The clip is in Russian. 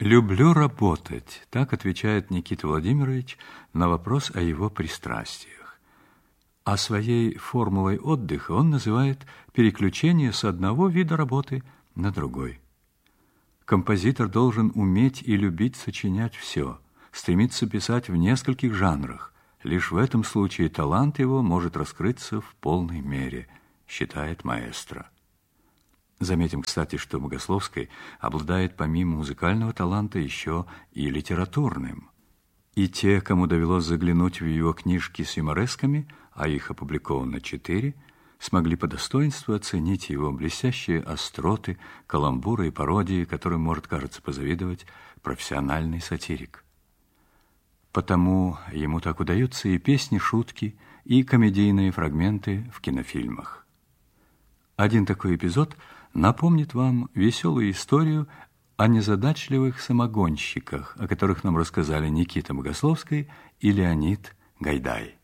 «Люблю работать», так отвечает Никита Владимирович на вопрос о его пристрастиях. А своей формулой отдыха он называет переключение с одного вида работы на другой. Композитор должен уметь и любить сочинять все, стремиться писать в нескольких жанрах. Лишь в этом случае талант его может раскрыться в полной мере, считает маэстро. Заметим, кстати, что Богословский обладает помимо музыкального таланта еще и литературным. И те, кому довелось заглянуть в его книжки с юморесками, а их опубликовано 4, смогли по достоинству оценить его блестящие остроты, каламбуры и пародии, которым может, кажется, позавидовать профессиональный сатирик. Потому ему так удаются и песни-шутки, и комедийные фрагменты в кинофильмах. Один такой эпизод напомнит вам веселую историю о незадачливых самогонщиках, о которых нам рассказали Никита Богословский и Леонид Гайдай.